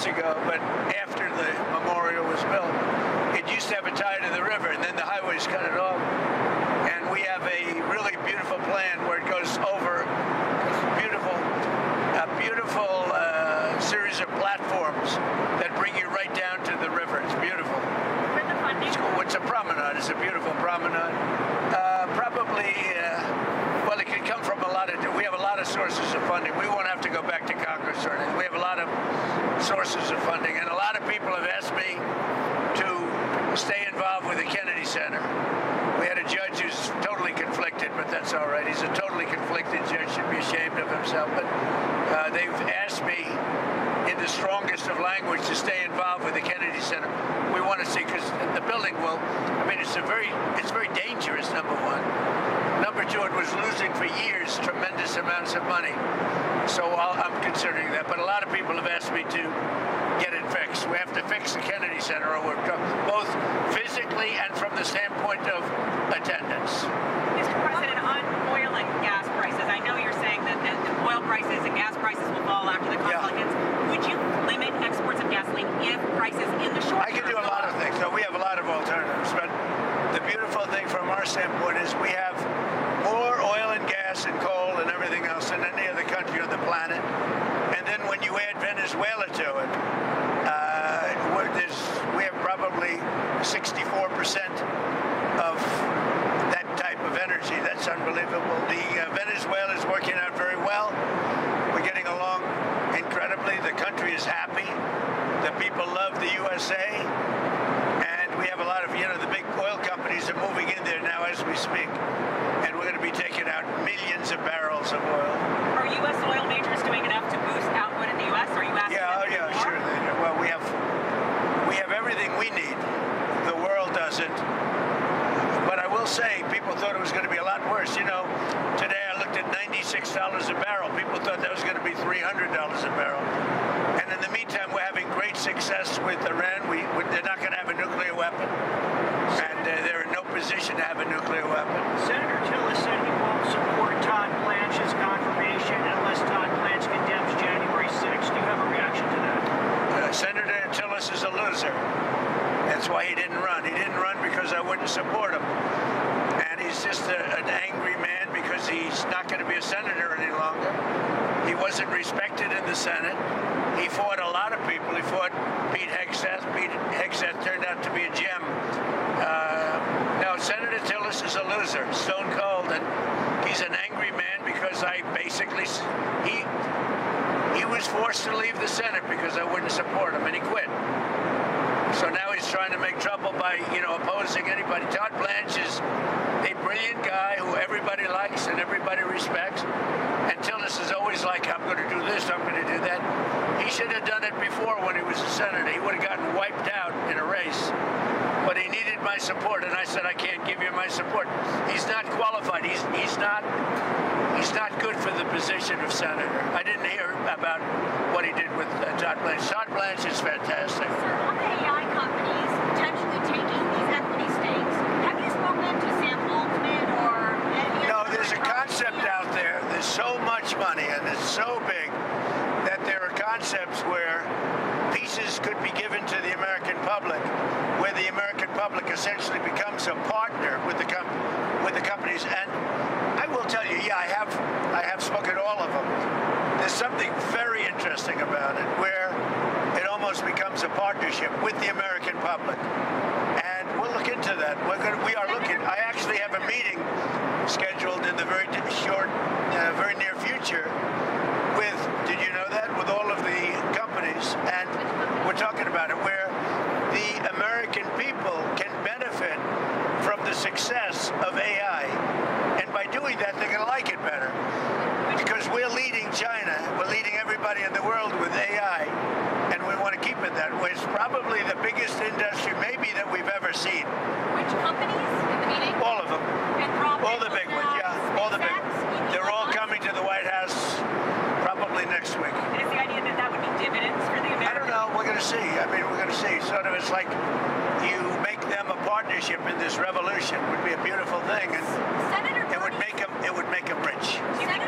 years ago, but after the memorial was built, it used to have a tie to the river, and then the highways cut it off. And we have a really beautiful plan where it goes over a beautiful series of platforms that bring you right down to the river. It's beautiful. Where's the funding? It's a promenade. It's a beautiful promenade. Well, it can come from we have a lot of sources of funding. We won't have to go back to Congress or anything. We have a lot of sources of funding, and a lot of people have asked me to stay involved with the Kennedy Center. We had a judge who's totally conflicted, but that's all right. He's a totally conflicted judge, should be ashamed of himself. But they've asked me in the strongest of language to stay involved with the Kennedy Center. We want to see, because the building will, it's very dangerous, number one. Number two, it was losing for years tremendous amounts of money. So I'm considering that. But a lot of people have asked me to get it fixed. We have to fix the Kennedy Center, both physically and from the standpoint of attendance. Mr. President, on oil and gas prices, I know you're saying that the oil prices and gas prices will fall after the conflict ends. Would you limit exports of gasoline if prices in the short term? I can do a lot of things. So we have a lot of alternatives. But the beautiful thing from our standpoint is we have more oil and gas and coal and everything else than any other country on the planet. And then when you add Venezuela to it, we have probably 64% of that type of energy. That's unbelievable. Venezuela is working out very well. We're getting along incredibly. The country is happy. The people love the USA. And we have a lot of, the big oil companies are moving in there now as we speak. And we're going to be taking out millions of barrels of oil. Are U.S. oil majors doing enough to boost output in the U.S.? Are you asking them to do more? Sure. Well, we have everything we need. The world doesn't. But I will say, people thought it was going to be a lot worse. Today I looked at $96 a barrel. People thought that was going to be $300 a barrel. And in the meantime, we're having great success with Iran. They're not going to have a nuclear weapon. And they're in no position to have a nuclear weapon. Senator Tillis said he won't support Todd Blanche's confirmation unless Todd Blanche condemns January 6th. Do you have a reaction to that? Senator Tillis is a loser. That's why he didn't run. He didn't run because I wouldn't support him. And he's just an angry man because he's not going to be a senator any longer. He wasn't respected in the Senate. He fought a lot of people. He fought Pete Hegseth. Pete Hegseth turned out to be a gem. No, Senator Tillis is a loser, stone cold, and he's an angry man because he was forced to leave the Senate because I wouldn't support him, and he quit. So now he's trying to make trouble by, opposing anybody. Todd Blanche is a brilliant guy who everybody likes and everybody respects. And Tillis is always like, I'm going to do this, I'm going to do that. He should have done it before when he was a senator. He would have gotten wiped out in a race. But he needed my support, and I said, I can't give you my support. He's not qualified. He's not good for the position of senator. I didn't hear about what he did with Todd Blanche. Todd Blanche is fantastic. Sir, on the AI companies potentially taking these equity stakes, have you spoken to Sam Altman or any No, other there's a concept out there. There's so much money, and it's so big that there are concepts where pieces could be given to the American public, where the American public essentially becomes a partner with the companies. And I will tell you, I have spoken to all of them. There's something very interesting about it, where it almost becomes a partnership with the American public. And we'll look into that. We are looking. I actually have a meeting scheduled in the very near future with, did you know that, with all of the companies, and we're talking about it, where the American people can benefit from the success of AI, and by doing that, they're going to like it better, because we're leading China, we're leading everybody in the world with AI, and we want to keep it that way. It's probably the biggest industry, maybe, that we've ever seen. Which companies in the meeting? All of them. All the big ones, all the big ones. They're all coming to the White House probably next week. And is the idea that would be dividends for the Americans? I don't know. We're going to see. We're going to see. Sort of, it's like you make them a partnership in this revolution. Would be a beautiful thing, and Senator it would make them rich. Senator